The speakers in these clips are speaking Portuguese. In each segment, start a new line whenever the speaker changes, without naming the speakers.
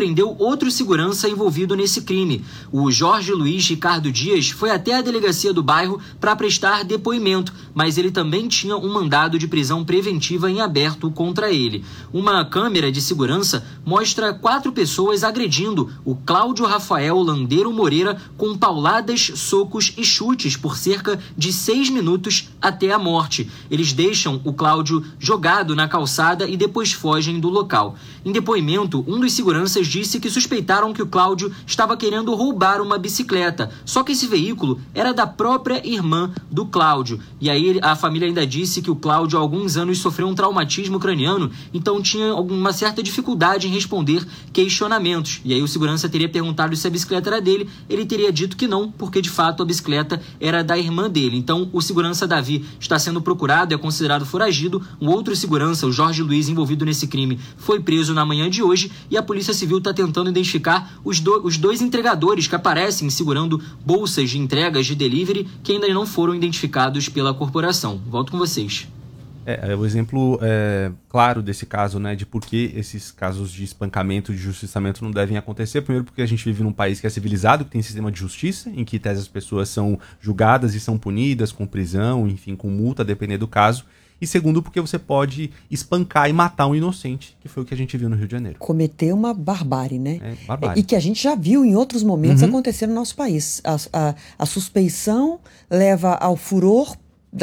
prendeu outro segurança envolvido nesse crime. O Jorge Luiz Ricardo Dias foi até a delegacia do bairro para prestar depoimento, mas ele também tinha um mandado de prisão preventiva em aberto contra ele. Uma câmera de segurança mostra 4 pessoas agredindo o Cláudio Rafael Landeiro Moreira com pauladas, socos e chutes por cerca de 6 minutos até a morte. Eles deixam o Cláudio jogado na calçada e depois fogem do local. Em depoimento, um dos seguranças disse que suspeitaram que o Cláudio estava querendo roubar uma bicicleta, só que esse veículo era da própria irmã do Cláudio. E aí a família ainda disse que o Cláudio há alguns anos sofreu um traumatismo craniano, então tinha uma certa dificuldade em responder questionamentos. E aí o segurança teria perguntado se a bicicleta era dele, ele teria dito que não, porque de fato a bicicleta era da irmã dele. Então o segurança Davi está sendo procurado e é considerado foragido. Um outro segurança, o Jorge Luiz, envolvido nesse crime, foi preso na manhã de hoje e a Polícia Civil está tentando identificar os dois entregadores que aparecem segurando bolsas de entregas de delivery que ainda não foram identificados pela corporação. Volto com vocês.
O exemplo claro desse caso, né, de por que esses casos de espancamento, de justiçamento não devem acontecer. Primeiro porque a gente vive num país que é civilizado, que tem sistema de justiça, em que as pessoas são julgadas e são punidas com prisão, enfim, com multa, dependendo do caso. E segundo, porque você pode espancar e matar um inocente, que foi o que a gente viu no Rio de Janeiro.
Cometer uma barbárie, né?
Barbárie.
E que a gente já viu em outros momentos acontecer no nosso país. A suspeição leva ao furor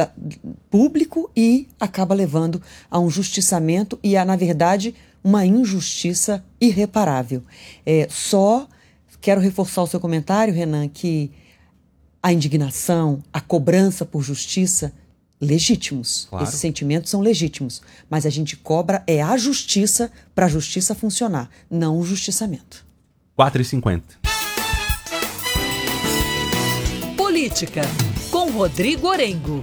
público e acaba levando a um justiçamento e a, na verdade, uma injustiça irreparável. Só quero reforçar o seu comentário, Renan, que a indignação, a cobrança por justiça, legítimos. Claro. Esses sentimentos são legítimos. Mas a gente cobra a justiça para a justiça funcionar, não o justiçamento.
4h50.
Política, com Rodrigo Orengo.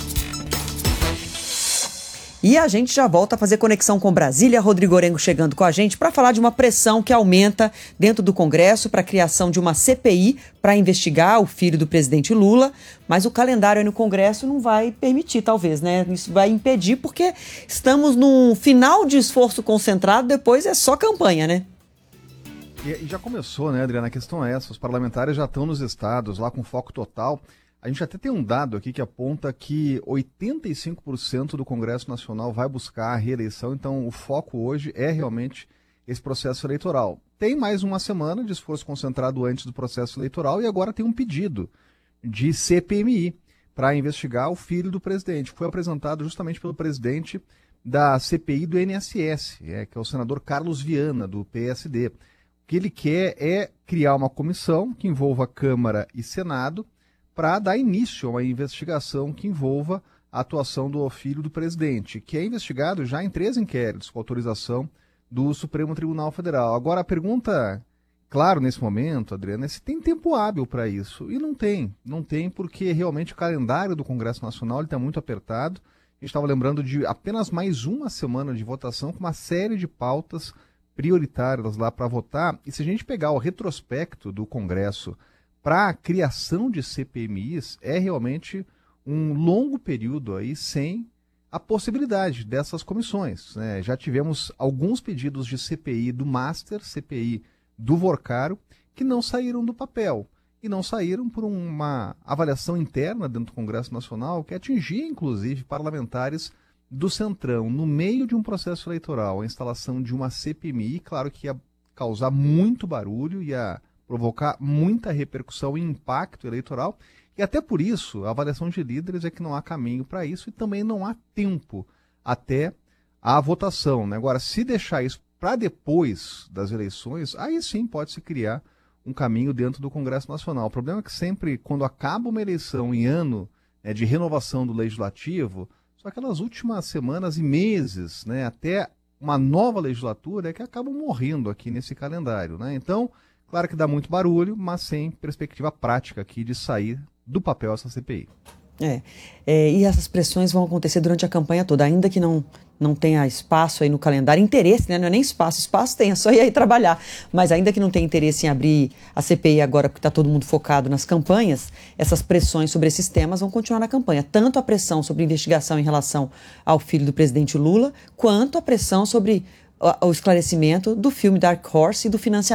E a gente já volta a fazer conexão com Brasília. Rodrigo Orengo chegando com a gente para falar de uma pressão que aumenta dentro do Congresso para a criação de uma CPI para investigar o filho do presidente Lula. Mas o calendário aí no Congresso não vai permitir, talvez, né? Isso vai impedir porque estamos num final de esforço concentrado, depois é só campanha, né?
E já começou, né, Adriana? A questão é essa. Os parlamentares já estão nos estados, lá com foco total. A gente até tem um dado aqui que aponta que 85% do Congresso Nacional vai buscar a reeleição, então o foco hoje é realmente esse processo eleitoral. Tem mais uma semana de esforço concentrado antes do processo eleitoral e agora tem um pedido de CPMI para investigar o filho do presidente. Foi apresentado justamente pelo presidente da CPI do INSS, que é o senador Carlos Viana, do PSD. O que ele quer é criar uma comissão que envolva Câmara e Senado, para dar início a uma investigação que envolva a atuação do filho do presidente, que é investigado já em 3 inquéritos com autorização do Supremo Tribunal Federal. Agora, a pergunta, claro, nesse momento, Adriana, é se tem tempo hábil para isso. E não tem porque realmente o calendário do Congresso Nacional está muito apertado. A gente estava lembrando de apenas mais uma semana de votação com uma série de pautas prioritárias lá para votar. E se a gente pegar o retrospecto do Congresso para a criação de CPMIs, é realmente um longo período aí sem a possibilidade dessas comissões, né? Já tivemos alguns pedidos de CPI do Master, CPI do Vorcaro, que não saíram do papel. E não saíram por uma avaliação interna dentro do Congresso Nacional que atingia, inclusive, parlamentares do Centrão. No meio de um processo eleitoral, a instalação de uma CPMI, claro que ia causar muito barulho, ia provocar muita repercussão e impacto eleitoral, e até por isso a avaliação de líderes é que não há caminho para isso e também não há tempo até a votação, né? Agora, se deixar isso para depois das eleições, aí sim pode-se criar um caminho dentro do Congresso Nacional. O problema é que sempre, quando acaba uma eleição em ano de renovação do Legislativo, só aquelas últimas semanas e meses, né, até uma nova legislatura, é que acabam morrendo aqui nesse calendário, né? Então, claro que dá muito barulho, mas sem perspectiva prática aqui de sair do papel essa CPI.
E essas pressões vão acontecer durante a campanha toda, ainda que não tenha espaço aí no calendário, interesse, né? Não é nem espaço tem, é só ir aí trabalhar. Mas ainda que não tenha interesse em abrir a CPI agora, porque está todo mundo focado nas campanhas, essas pressões sobre esses temas vão continuar na campanha. Tanto a pressão sobre investigação em relação ao filho do presidente Lula, quanto a pressão sobre o esclarecimento do filme Dark Horse e do financiamento